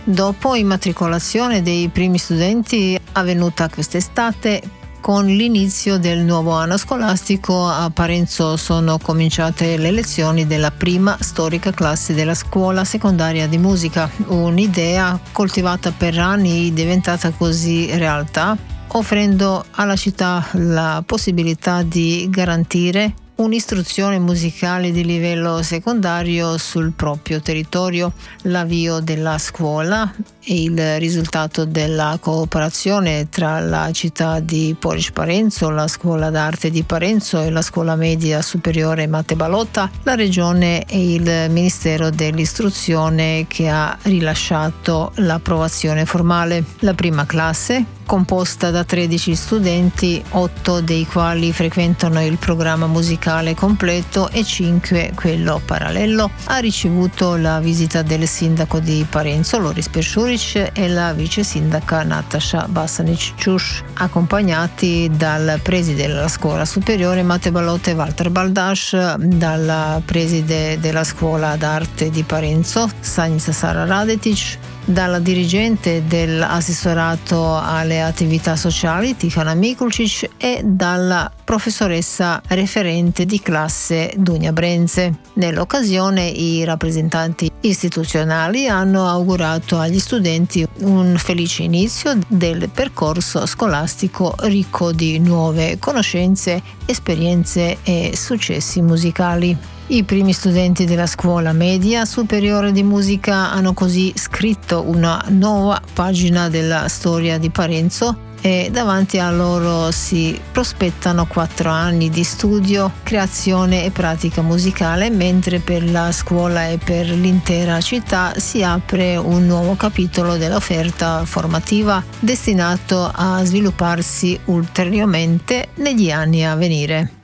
Dopo immatricolazione dei primi studenti avvenuta quest'estate, con l'inizio del nuovo anno scolastico a Parenzo sono cominciate le lezioni della prima storica classe della scuola secondaria di musica, un'idea coltivata per anni diventata così realtà, offrendo alla città la possibilità di garantire un'istruzione musicale di livello secondario sul proprio territorio. L'avvio della scuola è il risultato della cooperazione tra la città di Poreč Parenzo, la scuola d'arte di Parenzo e la scuola media superiore Mate Balotta, la regione e il Ministero dell'Istruzione, che ha rilasciato l'approvazione formale. La prima classe, composta da 13 studenti, 8 dei quali frequentano il programma musicale completo e 5 quello parallelo, ha ricevuto la visita del sindaco di Parenzo, Loris Peršurić, e la vice sindaca Nataša Basanić-Čuš, accompagnati dal preside della scuola superiore Mate Balotta Walter Baldaš, dalla preside della scuola d'arte di Parenzo Sanica Sara Radetic, dalla dirigente dell'assessorato alle attività sociali Tihana Mikulčić e dalla professoressa referente di classe Dunja Brenze. Nell'occasione i rappresentanti istituzionali hanno augurato agli studenti un felice inizio del percorso scolastico ricco di nuove conoscenze, esperienze e successi musicali. I primi studenti della scuola media superiore di musica hanno così scritto una nuova pagina della storia di Parenzo e davanti a loro si prospettano 4 anni di studio, creazione e pratica musicale, mentre per la scuola e per l'intera città si apre un nuovo capitolo dell'offerta formativa destinato a svilupparsi ulteriormente negli anni a venire.